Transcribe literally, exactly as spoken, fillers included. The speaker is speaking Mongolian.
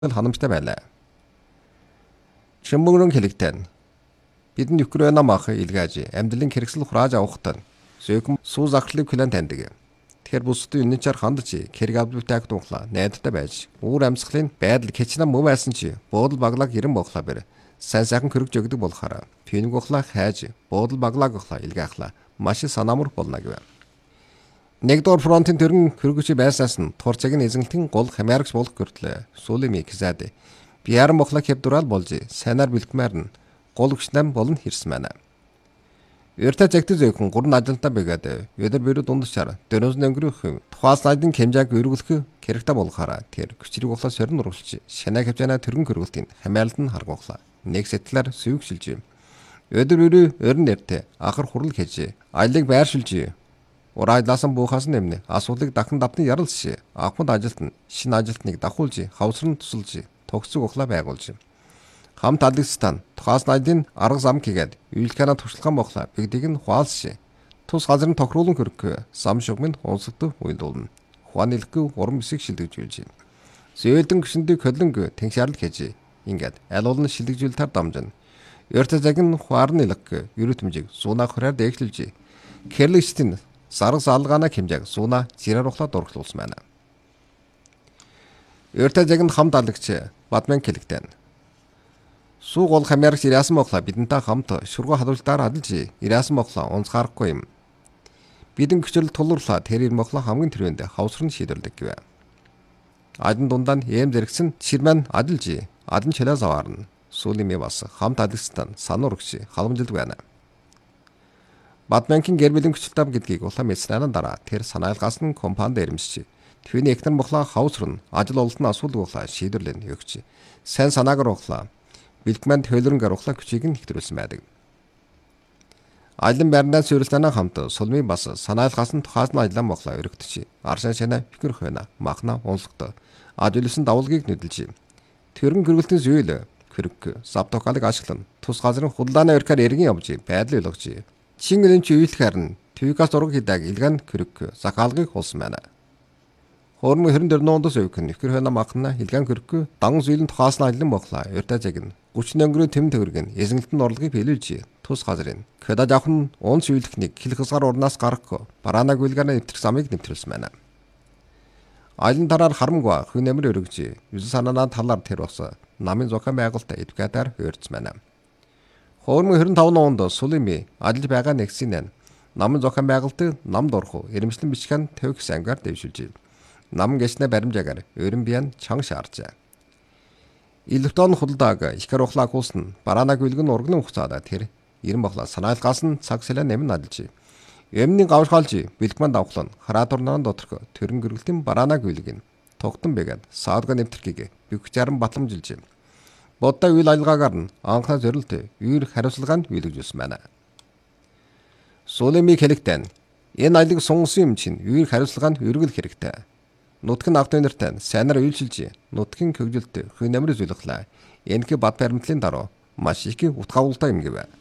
ханамжтай байлаа. Шимбүрэн хэлэгтэн бидэнд Украина мах илгээж амьдралын хэрэгсэл хурааж авахтан зөөкөн сүү захирлыг хүлээн таньдаг. Тэгэхээр бүсдийн үнэнчээр хандж хэрэг авдвтайг дунхлаа найдтай байж үүр амьсгалын байдал хичнээн муу байсан чи буудал баглаг ирэн бохлаа бэр сайн сайхан хөрөж өгдөг болохаараа пинг ухлаа хайж буудал баглаг ухлаа илгээхлаа маш санаамар болно гэв. Нэгдүгээр фронтын төрөн хөргөж байсаас нь турцыг нь эзэнтэн гол хамаарч болох гөртлөө сүүлэмий гэзээд биаран бохлаг хэвдурал болж сайнаар бэлтмээр нь гол өгчнэм болон хэрсэн байна. Өртө зэгтэ зөөхөн гурван ажилтаа бэгээд өдөр бэрүү дундчаар дөрөс өнгөрөх тухайлсайдын хэмжээг өргөлөх хэрэгтэй болохаараа тэр хүчрийг ухлаа сорин ургалж шанаа хэмжээнэ төргөн хөргөлтийн хамаалд нь харгууллаа. Нэг сэтгэлээр сүйгшилж өдөр бэрүү өрн нэртэ ахар хурал хийж аялыг байршилж урайлаасан буухаас нэмнэ асуудлыг дахин давтан ярилж ахмад ажилт нь шинэ ажилтныг давхуулж хавсран тусалж тогтцог ухлаа байгуулж хамт алагстан тухаас найдын арга зам хийгээд үйлкана туршлаган бохлаа бигдийг нь хуалж тус газрын тохируулан хөрөх зам шугмын унсдаг уйлдуулна хуанилгүй урам бисиг шилдэгжүүлж зөөлдөн гүшиндийг хөлөнг тэнхшаарлаг хийж ингээд аль олон шилдэгжүүлэлтээр дамжина өртө цаг нь хуарны илэг ерөөтмжиг сууна хураар дэглэлж кэрлэгчтэн сарга салгаана хэмжээг сууна зирээр ухлаа дурглуулсан байна. Өртө цаг нь хамт алагч бадман хэлэгтэн суу гол хамаарч ирээсэн мохлаа бидэнтэй хамт шургуу хадвалтаар адилж ирээсэн мохлаа унцгаарахгүй юм. Бидэн гүчрэл тулуурлаа тэрээр мохлоо хамгийн түрүүнд хавсрын шийдвэрлэдэг гэв. Адин дундаа нь эм зэрэгсэн ширмэн адилж адин чалаас аваарна. Сүүлимээ бас хамт алагчтан сануурагч халамжилдаг байна. Бадманкин гэр бүлийн хүчтэй гэдгийг улаан мэдснээр дараа тэр санаалгаас нь компанид ирэмсч түүний эхнэр мохлоо хавсрын ажил ололтын асуудал ухлаа шийдвэрлэн өгч сайн санаагаар ухлаа бэлтгэмэнд хөөлрөнгөр ухлаа хүчийг нь хэвтрүүлсэн байдаг. Айлан байрнаас сүйрэлтэнэ хамт сулмын бас санаалгаас нь тухаас нь ажиллан мохлоо өргөдөж аршин шанаа фикэр хойно махна унсгад ажигласан давуулгийг нүдэлж тэрэн гэргэлтэн зүйл хөрөг савтокалыг ашиглан тус газрын худалдааны өркөөр эргэн явж байдал ойлгож чин элэнч үйлдэхээр нь твигас зураг хийдэг илгэн хөрөг закалгыг хулсан байна. Хорм хэрэн дээр нуундас өвкөн ихэр хойно махна илгэн хөрөг дан зүйлийн тухаас нь ажиллан мохлоо өртө цаг нь гүчний өнгөрөө тэм төгөргөн эзэнгэлтэн орлогыг хэлүүлж тус газрын кэдаж авах нь унц үйлдэхнийг хил хасгаар урнаас гарахгүй бараанаг үйлгэрнэ нэвтрэх замыг нэвтрүүлсэн байна. Айлан дараар харамгва хүн нэмэр өргөж юус санаанаа талаар тэр бас намын зохион байгуулалтаа эдвокатаар хуурдсан байна. Хорм хэрэн тавны онд сулими ажиллаж байгаа нэгсийн намын зохион байгуулалтыг нам дурах ирэмшлэн бичгэн төвх сангаар дэвшүүлж нам гэснэ баримжаагаар өрөн биян чанга шаарчаа. Илвтон худалдааг ихэр ухлаа гуусна бараанаг үлгэн урганы хугацаада тэр ирэн бохлоо санаалгаас нь цаг сэлэ нэмэн адилж эмний гавшгаалж бэлтгэмэн давхлан хараатурнаан доторх төрөн гэргэлтийн бараанаг үлгэн тогтон бэгэд саадга нэвтрхийг бигчаран батламжилж бодтой үйл ажиллагаагаар нь анхаа зорилт үер хариуцлагаанд үйлэгжүүлсэн байна. Сулеми хэлэгтэн энэ аялыг сунгасан юм чинь үер хариуцлагаанд өргөл хэрэгтэй. Нутгийн авто нэртэн сайнаар үйлчилж нутгийн хөгжилт хүн амир зүйлхлаа. Энэхий бат баримтлалын дараа маш их утгаагуултай юм гэв.